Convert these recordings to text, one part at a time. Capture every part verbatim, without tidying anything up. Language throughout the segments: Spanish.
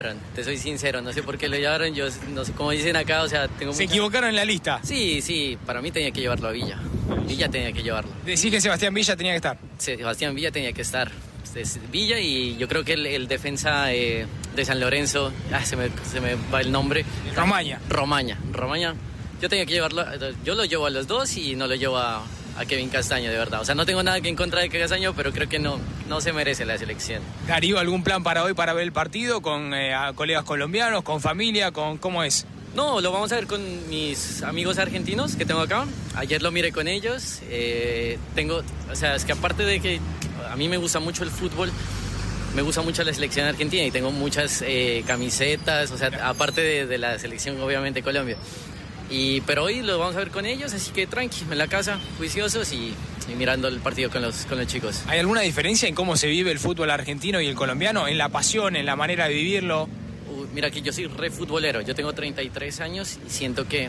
Te soy sincero, no sé por qué lo llevaron, yo no sé, como dicen acá, o sea, tengo ¿Se mucha... equivocaron en la lista? Sí, sí, para mí tenía que llevarlo a Villa. Villa tenía que llevarlo. Decís que Sebastián Villa tenía que estar. Sebastián Villa tenía que estar. Villa y yo creo que el, el defensa eh, de San Lorenzo, ah, se, me, se me va el nombre. Romaña. Romaña, Romaña. Yo tenía que llevarlo, yo lo llevo a los dos y no lo llevo a, a Kevin Castaño, de verdad. O sea, no tengo nada que en contra de Kevin Castaño, pero creo que no, no se merece la selección. Darío, ¿algún plan para hoy para ver el partido con eh, colegas colombianos, con familia, con cómo es? No, lo vamos a ver con mis amigos argentinos que tengo acá. Ayer lo miré con ellos. Eh, tengo, o sea, es que aparte de que a mí me gusta mucho el fútbol, me gusta mucho la selección argentina y tengo muchas eh, camisetas, o sea, aparte de, de la selección, obviamente, Colombia. Y, pero hoy lo vamos a ver con ellos, así que tranqui, en la casa, juiciosos y, y mirando el partido con los, con los chicos. ¿Hay alguna diferencia en cómo se vive el fútbol argentino y el colombiano? ¿En la pasión, en la manera de vivirlo? Uh, mira que yo soy re futbolero, yo tengo treinta y tres años y siento que,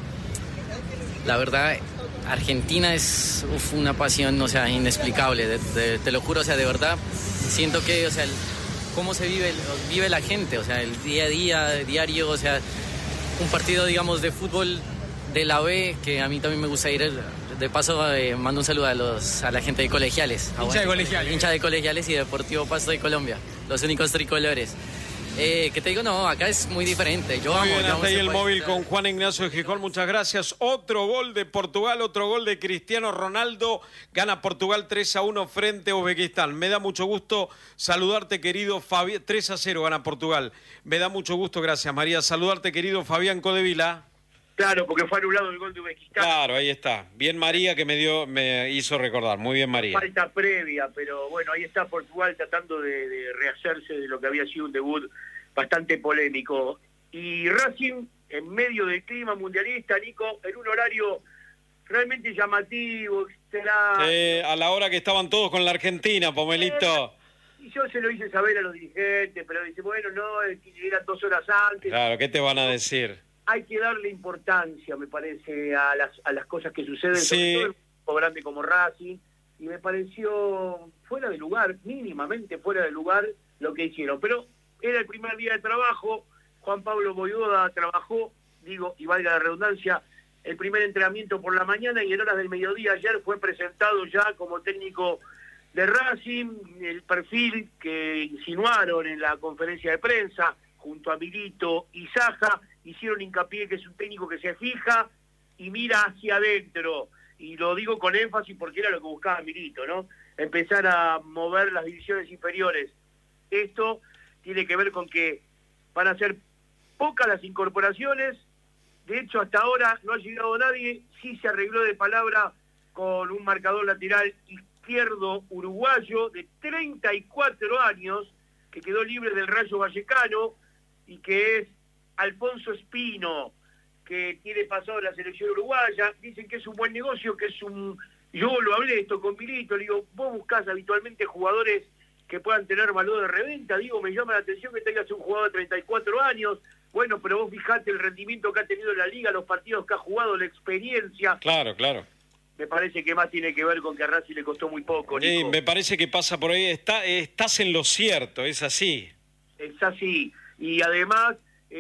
la verdad, Argentina es uf, una pasión, o sea, inexplicable, de, de, te lo juro, o sea, de verdad, siento que, o sea, el, cómo se vive, vive la gente, o sea, el día a día, diario, o sea, un partido, digamos, de fútbol de la B, que a mí también me gusta ir, de paso eh, mando un saludo a, los, a la gente de Colegiales. Hincha de Colegiales. Hincha de Colegiales y Deportivo Pasto de Colombia, los únicos tricolores. Eh, que te digo, no, acá es muy diferente. Yo muy amo, bien, yo hasta ahí el país. móvil con Juan Ignacio de Gijón, muchas gracias. Otro gol de Portugal, otro gol de Cristiano Ronaldo. Gana Portugal tres a uno frente a Uzbekistán. Me da mucho gusto saludarte, querido Fabián. tres a cero gana Portugal. Me da mucho gusto, gracias María. Saludarte, querido Fabián Codevila. Claro, porque fue anulado el gol de Uzbekistán. Claro, ahí está. Bien María, que me dio, me hizo recordar. Muy bien María. Falta previa, pero bueno, ahí está Portugal tratando de, de rehacerse de lo que había sido un debut bastante polémico. Y Racing, en medio del clima mundialista, Nico, en un horario realmente llamativo, extraño. Sí, a la hora que estaban todos con la Argentina, Pomelito. Eh, y yo se lo hice saber a los dirigentes, pero dice, bueno, no, eran dos horas antes. Claro, ¿qué te van a decir? Hay que darle importancia, me parece, a las, a las cosas que suceden, sí. sobre todo en un equipo grande como Racing, y me pareció fuera de lugar, mínimamente fuera de lugar, lo que hicieron. Pero era el primer día de trabajo, Juan Pablo Voivoda trabajó, digo, y valga la redundancia, el primer entrenamiento por la mañana y en horas del mediodía ayer fue presentado ya como técnico de Racing, el perfil que insinuaron en la conferencia de prensa, junto a Milito y Saja, hicieron hincapié que es un técnico que se fija y mira hacia adentro, y lo digo con énfasis porque era lo que buscaba Milito, ¿no? Empezar a mover las divisiones inferiores. Esto tiene que ver con que van a ser pocas las incorporaciones, de hecho hasta ahora no ha llegado nadie, sí se arregló de palabra con un marcador lateral izquierdo uruguayo de treinta y cuatro años, que quedó libre del Rayo Vallecano, y que es Alfonso Espino, que tiene pasado en la selección uruguaya. Dicen que es un buen negocio, que es un... Yo lo hablé esto con Milito, le digo, vos buscás habitualmente jugadores que puedan tener valor de reventa, digo, me llama la atención que tengas un jugador de treinta y cuatro años, bueno, pero vos fijate el rendimiento que ha tenido en la liga, los partidos que ha jugado, la experiencia. Claro, claro. Me parece que más tiene que ver con que a Racing le costó muy poco, Nico. Sí, me parece que pasa por ahí, está, estás en lo cierto, es así. Es así, y además,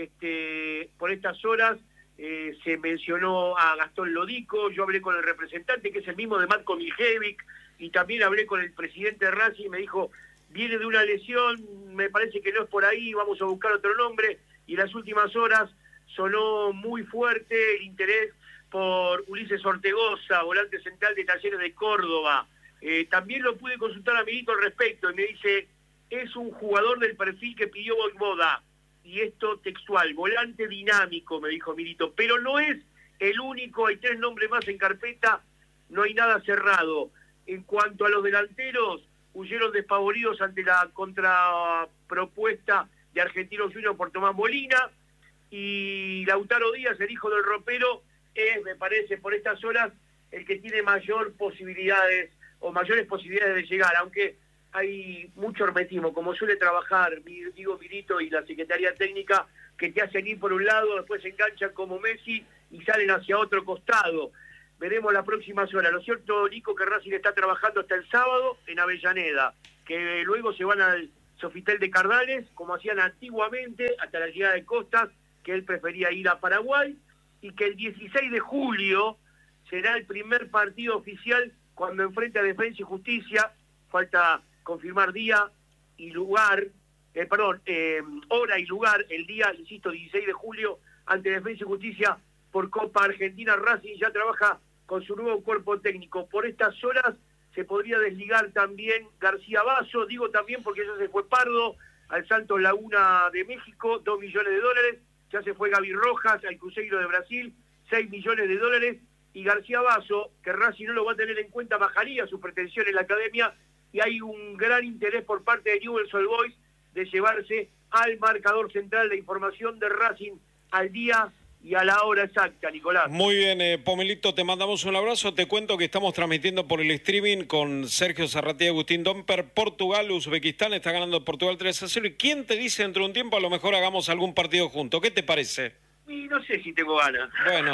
este, por estas horas, eh, se mencionó a Gastón Lodico, yo hablé con el representante, que es el mismo de Matko Miljevic, y también hablé con el presidente de Racing, y me dijo, viene de una lesión, me parece que no es por ahí, vamos a buscar otro nombre, y en las últimas horas sonó muy fuerte el interés por Ulises Ortegoza, volante central de Talleres de Córdoba. Eh, también lo pude consultar a Milito al respecto, y me dice, es un jugador del perfil que pidió Voivoda, y esto textual, volante dinámico, me dijo Milito, pero no es el único, hay tres nombres más en carpeta, no hay nada cerrado. En cuanto a los delanteros, huyeron despavoridos ante la contrapropuesta de Argentinos Juniors por Tomás Molina, y Lautaro Díaz, el hijo del ropero, es, me parece, por estas horas, el que tiene mayor posibilidades, o mayores posibilidades de llegar, aunque hay mucho hermetismo, como suele trabajar, digo, Milito y la Secretaría Técnica, que te hacen ir por un lado, después se enganchan como Messi y salen hacia otro costado. Veremos las próximas horas. Lo cierto, Nico, que Racing está trabajando hasta el sábado en Avellaneda, que luego se van al Sofitel de Cardales, como hacían antiguamente, hasta la llegada de Costas, que él prefería ir a Paraguay, y que el dieciséis de julio será el primer partido oficial cuando enfrente a Defensa y Justicia. Falta confirmar día y lugar, eh, perdón, eh, hora y lugar, el día, insisto, dieciséis de julio, ante Defensa y Justicia por Copa Argentina. Racing ya trabaja con su nuevo cuerpo técnico. Por estas horas se podría desligar también García Basso, digo también porque ya se fue Pardo al Santos Laguna de México, dos millones de dólares, ya se fue Gaby Rojas al Cruzeiro de Brasil, seis millones de dólares, y García Basso, que Racing no lo va a tener en cuenta, bajaría su pretensión en la academia, y hay un gran interés por parte de Newell's Old Boys de llevarse al marcador central de información de Racing al día y a la hora exacta, Nicolás. Muy bien, eh, Pomelito, te mandamos un abrazo. Te cuento que estamos transmitiendo por el streaming con Sergio Zarratí y Agustín Domper. Portugal, Uzbekistán, está ganando Portugal tres a cero. ¿Y quién te dice dentro de un tiempo a lo mejor hagamos algún partido juntos? ¿Qué te parece? Y no sé si tengo ganas. Bueno,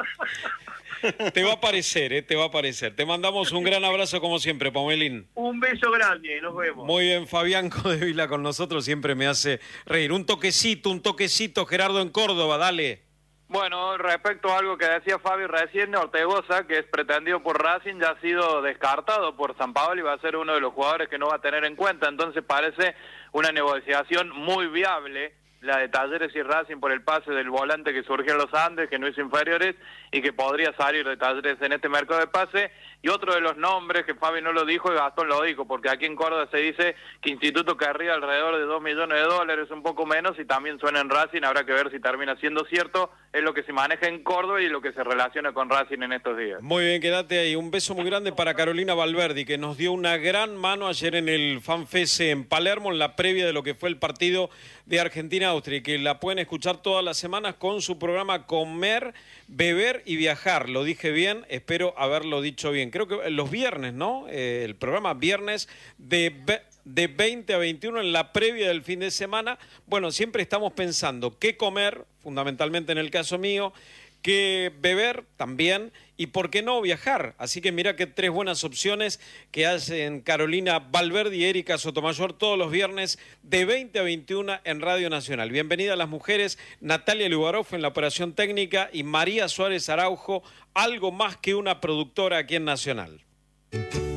te va a parecer, eh, te va a parecer. Te mandamos un gran abrazo como siempre, Pomelín. Un beso grande, nos vemos. Muy bien, Fabián Codevila con nosotros, siempre me hace reír. Un toquecito, un toquecito, Gerardo en Córdoba, dale. Bueno, respecto a algo que decía Fabi recién, Ortegoza, que es pretendido por Racing, ya ha sido descartado por San Paolo y va a ser uno de los jugadores que no va a tener en cuenta. Entonces parece una negociación muy viable la de Talleres y Racing por el pase del volante que surgió en los Andes, que no hizo inferiores y que podría salir de Talleres en este mercado de pase. Y otro de los nombres que Fabi no lo dijo y Gastón lo dijo, porque aquí en Córdoba se dice que Instituto querría alrededor de dos millones de dólares, un poco menos, y también suena en Racing. Habrá que ver si termina siendo cierto. Es lo que se maneja en Córdoba y lo que se relaciona con Racing en estos días. Muy bien, quédate ahí. Un beso muy grande para Carolina Valverdi, que nos dio una gran mano ayer en el FanFest en Palermo, en la previa de lo que fue el partido de Argentina-Austria, y que la pueden escuchar todas las semanas con su programa Comer, Beber y Viajar. Lo dije bien, espero haberlo dicho bien. Creo que los viernes, ¿no? Eh, el programa viernes de... de veinte a veintiuno en la previa del fin de semana. Bueno, siempre estamos pensando qué comer, fundamentalmente en el caso mío, qué beber también, y por qué no viajar. Así que mira que tres buenas opciones que hacen Carolina Valverdi y Erika Sotomayor todos los viernes de veinte a veintiuno en Radio Nacional. Bienvenida a las mujeres, Natalia Lugaroff en la operación técnica y María Suárez Araujo, algo más que una productora aquí en Nacional.